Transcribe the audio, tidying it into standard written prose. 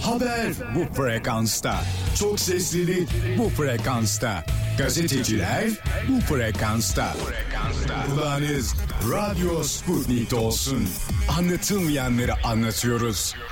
Haber bu frekansta. Çok seslili bu frekansta. Gazeteciler bu frekansta. Kulağınız Radyo Sputnik'te olsun. Anlatılmayanları anlatıyoruz.